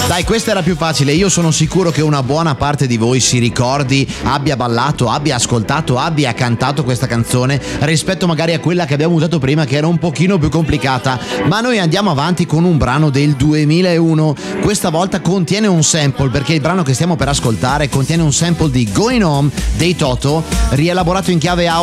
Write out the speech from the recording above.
Dai, questa era più facile. Io sono sicuro che una buona parte di voi si ricordi, abbia ballato, abbia ascoltato, abbia cantato questa canzone rispetto magari a quella che abbiamo usato prima, che era un pochino più complicata. Ma noi andiamo avanti con un brano del 2001. Questa volta contiene un sample, perché il brano che stiamo per ascoltare contiene un sample di Going Home dei Toto, rielaborato in chiave